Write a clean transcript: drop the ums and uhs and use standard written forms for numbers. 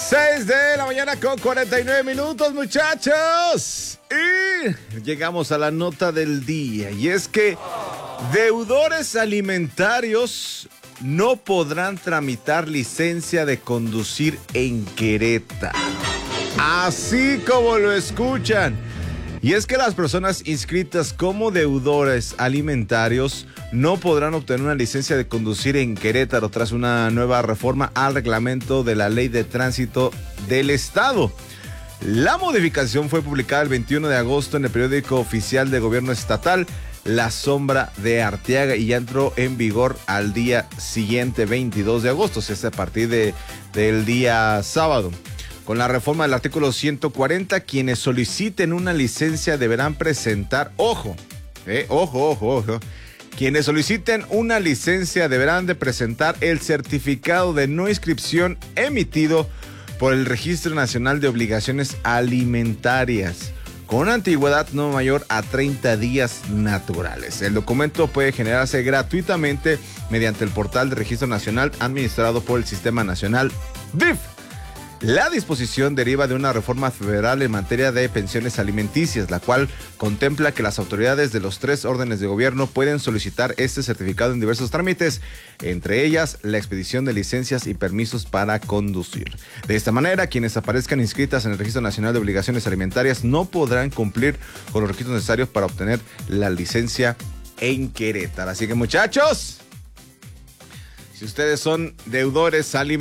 6 de la mañana con 49 minutos, muchachos. Y llegamos a la nota del día. Y es que deudores alimentarios no podrán tramitar licencia de conducir en Querétaro. Así como lo escuchan. Y es que las personas inscritas como deudores alimentarios no podrán obtener una licencia de conducir en Querétaro tras una nueva reforma al reglamento de la Ley de Tránsito del Estado. La modificación fue publicada el 21 de agosto en el periódico oficial de gobierno estatal, La Sombra de Arteaga, y ya entró en vigor al día siguiente, 22 de agosto, o sea, a partir del día sábado. Con la reforma del artículo 140, quienes soliciten una licencia deberán presentar, ojo, quienes soliciten una licencia deberán de presentar el certificado de no inscripción emitido por el Registro Nacional de Obligaciones Alimentarias, con una antigüedad no mayor a 30 días naturales. El documento puede generarse gratuitamente mediante el portal de Registro Nacional administrado por el Sistema Nacional DIF. La disposición deriva de una reforma federal en materia de pensiones alimenticias, la cual contempla que las autoridades de los 3 órdenes de gobierno pueden solicitar este certificado en diversos trámites, entre ellas la expedición de licencias y permisos para conducir. De esta manera, quienes aparezcan inscritas en el Registro Nacional de Obligaciones Alimentarias no podrán cumplir con los requisitos necesarios para obtener la licencia en Querétaro. Así que, muchachos, si ustedes son deudores alimentarios,